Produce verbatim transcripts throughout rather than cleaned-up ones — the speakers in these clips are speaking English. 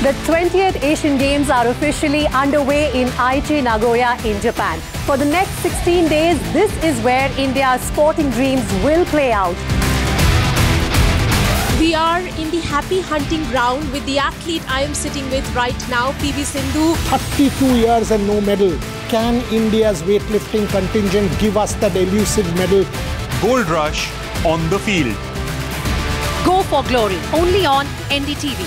The twentieth Asian Games are officially underway in Aichi, Nagoya in Japan. For the next sixteen days, this is where India's sporting dreams will play out. We are in the happy hunting ground with the athlete I am sitting with right now, P V Sindhu. thirty-two years and no medal. Can India's weightlifting contingent give us that elusive medal? Gold rush on the field. Go for glory, only on N D T V.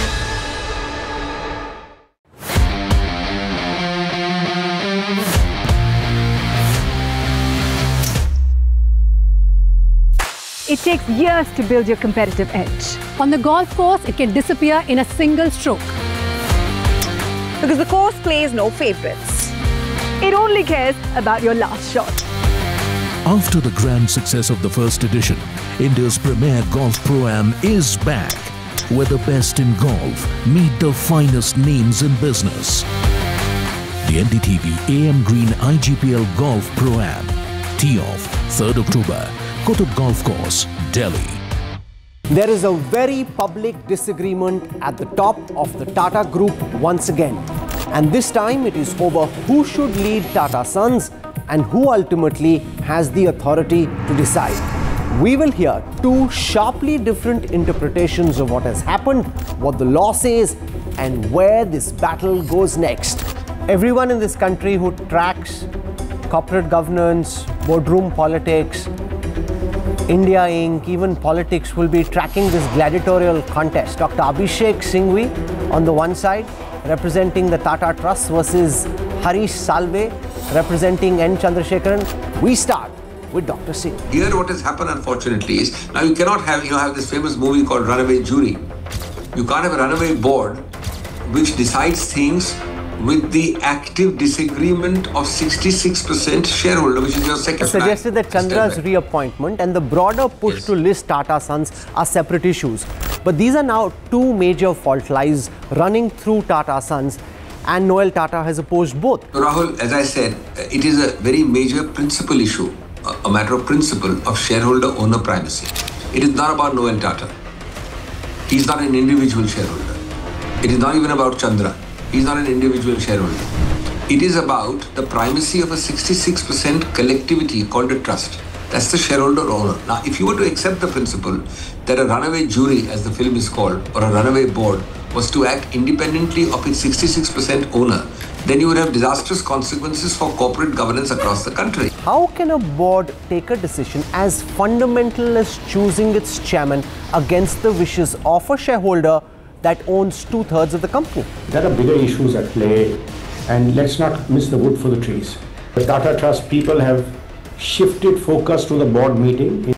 It takes years to build your competitive edge. On the golf course, it can disappear in a single stroke. Because the course plays no favorites. It only cares about your last shot. After the grand success of the first edition, India's premier Golf Pro-Am is back, where the best in golf meet the finest names in business. The N D T V A M Green I G P L Golf Pro-Am. Tee-off, third October, Kutub Golf Course, Delhi. There is a very public disagreement at the top of the Tata Group once again. And this time it is over who should lead Tata Sons and who ultimately has the authority to decide. We will hear two sharply different interpretations of what has happened, what the law says, and where this battle goes next. Everyone in this country who tracks corporate governance, boardroom politics, India Incorporated, even politics will be tracking this gladiatorial contest. Doctor Abhishek Singhvi on the one side, representing the Tata Trust versus Harish Salve, representing N. Chandrasekaran. We start with Doctor Singh. Here what has happened unfortunately is, now you cannot have, you know, have this famous movie called Runaway Jury. You can't have a runaway board which decides things with the active disagreement of sixty-six percent shareholder, which is your second. Suggested that Chandra's reappointment and the broader push yes. to list Tata Sons are separate issues. But these are now two major fault lines running through Tata Sons, and Noel Tata has opposed both. Rahul, as I said, it is a very major principal issue, a matter of principle of shareholder-owner primacy. It is not about Noel Tata. He's not an individual shareholder. It is not even about Chandra. He's not an individual shareholder. It is about the primacy of a sixty-six percent collectivity called a trust. That's the shareholder owner. Now, if you were to accept the principle that a runaway jury, as the film is called, or a runaway board, was to act independently of its sixty-six percent owner, then you would have disastrous consequences for corporate governance across the country. How can a board take a decision as fundamental as choosing its chairman against the wishes of a shareholder that owns two-thirds of the company? There are bigger issues at play, and let's not miss the wood for the trees. The Tata Trust people have shifted focus to the board meeting.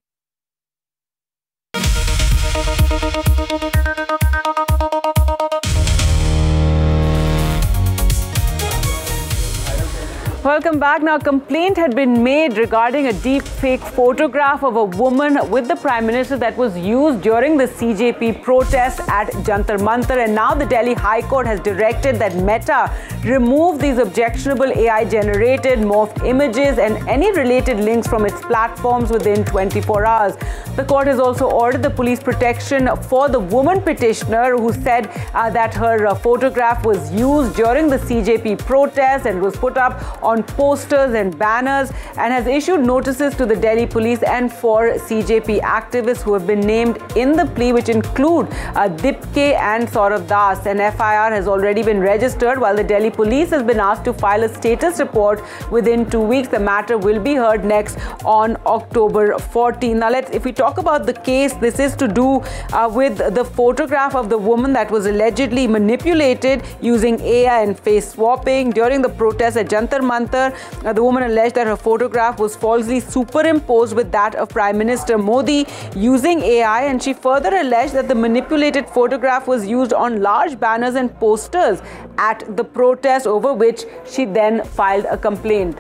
Welcome back. Now, a complaint had been made regarding a deep fake photograph of a woman with the Prime Minister that was used during the C J P protest at Jantar Mantar, and now the Delhi High Court has directed that Meta remove these objectionable A I-generated morphed images and any related links from its platforms within twenty-four hours. The court has also ordered the police protection for the woman petitioner who said uh, that her uh, photograph was used during the C J P protest and was put up on posters and banners, and has issued notices to the Delhi police and four C J P activists who have been named in the plea, which include uh, Dipke and Saurav Das. An F I R has already been registered, while the Delhi police has been asked to file a status report within two weeks. The matter will be heard next on October fourteenth. Now, let's, if we talk about the case, this is to do uh, with the photograph of the woman that was allegedly manipulated using A I and face swapping during the protest at Jantar Mantar. Uh, the woman alleged that her photograph was falsely superimposed with that of Prime Minister Modi using A I, and she further alleged that the manipulated photograph was used on large banners and posters at the protest, over which she then filed a complaint.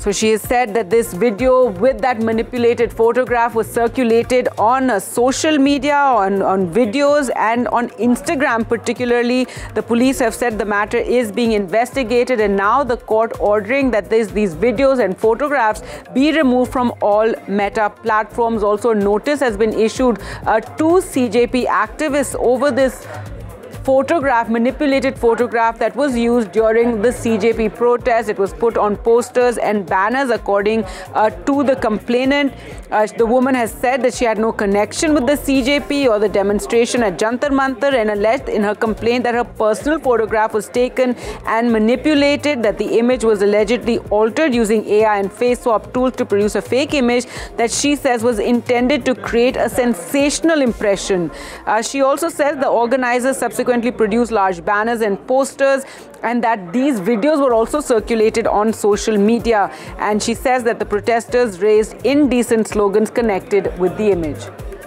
So she has said that this video with that manipulated photograph was circulated on uh, social media, on, on videos and on Instagram particularly. The police have said the matter is being investigated, and now the court ordering that this, these videos and photographs be removed from all Meta platforms. Also, notice has been issued uh, to C J P activists over this photograph, manipulated photograph that was used during the C J P protest. It was put on posters and banners according uh, to the complainant. Uh, the woman has said that she had no connection with the C J P or the demonstration at Jantar Mantar, and alleged in her complaint that her personal photograph was taken and manipulated, that the image was allegedly altered using A I and face swap tools to produce a fake image that she says was intended to create a sensational impression. Uh, she also says the organizers subsequently produced large banners and posters, and that these videos were also circulated on social media. And she says that the protesters raised indecent slogans connected with the image.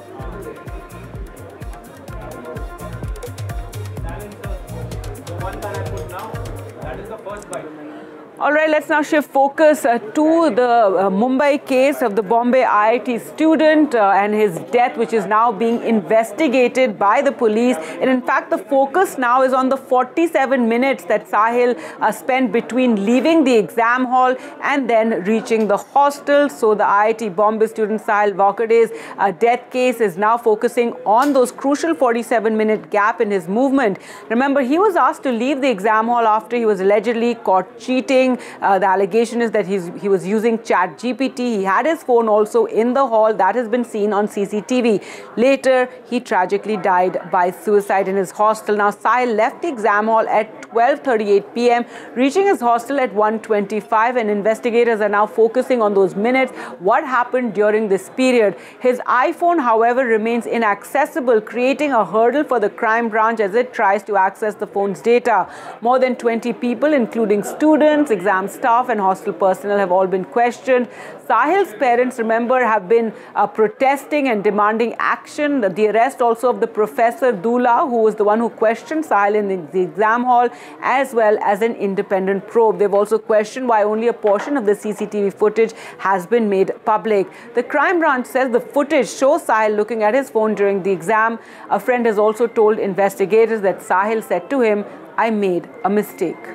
All right, let's now shift focus uh, to the uh, Mumbai case of the Bombay I I T student uh, and his death, which is now being investigated by the police. And in fact, the focus now is on the forty-seven minutes that Sahil uh, spent between leaving the exam hall and then reaching the hostel. So the I I T Bombay student Sahil Vakhade's uh, death case is now focusing on those crucial forty-seven minute gap in his movement. Remember, he was asked to leave the exam hall after he was allegedly caught cheating. Uh, the allegation is that he's, he was using Chat G P T. He had his phone also in the hall. That has been seen on C C T V. Later, he tragically died by suicide in his hostel. Now, Sahil left the exam hall at twelve thirty-eight p m, reaching his hostel at one twenty-five, and investigators are now focusing on those minutes. What happened during this period? His iPhone, however, remains inaccessible, creating a hurdle for the crime branch as it tries to access the phone's data. More than twenty people, including students, exam staff and hostel personnel, have all been questioned. Sahil's parents, remember, have been uh, protesting and demanding action. The, the arrest also of the Professor Dula, who was the one who questioned Sahil in the, the exam hall, as well as an independent probe. They've also questioned why only a portion of the C C T V footage has been made public. The crime branch says the footage shows Sahil looking at his phone during the exam. A friend has also told investigators that Sahil said to him, "I made a mistake."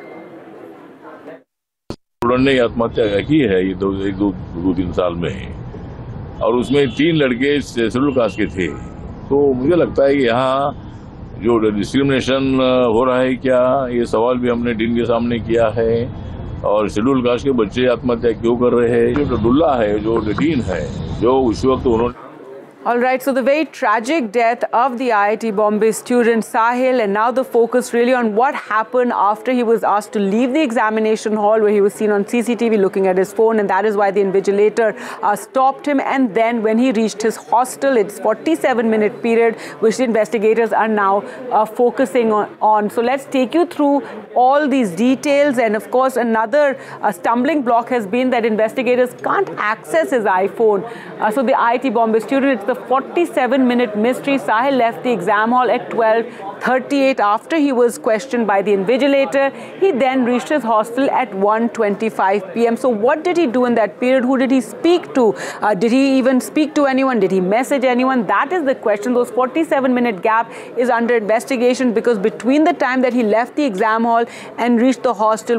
उन्होंने आत्महत्या की है ये दो एक दो दो तीन साल में, और उसमें तीन लड़के शेड्यूल कास्ट के थे। तो मुझे लगता है कि यहाँ जो डिस्क्रिमिनेशन हो रहा है क्या, ये सवाल भी हमने डीन के सामने किया है। और शेड्यूल कास्ट के बच्चे आत्महत्या क्यों कर रहे हैं? जो डुल्ला है, जो डीन है, जो उस वक्त उन्होंने All right, so the very tragic death of the I I T Bombay student Sahil, and now the focus really on what happened after he was asked to leave the examination hall, where he was seen on C C T V looking at his phone, and that is why the invigilator uh, stopped him. And then when he reached his hostel, it's forty-seven minute period, which the investigators are now uh, focusing on, on. So let's take you through all these details. And of course, another uh, stumbling block has been that investigators can't access his iPhone. Uh, so the I I T Bombay student, it's the forty-seven minute mystery. Sahil left the exam hall at twelve thirty-eight after he was questioned by the invigilator. He then reached his hostel at one twenty-five p m So what did he do in that period? Who did he speak to? Uh, did he even speak to anyone? Did he message anyone? That is the question. Those forty-seven minute gap is under investigation, because between the time that he left the exam hall and reached the hostel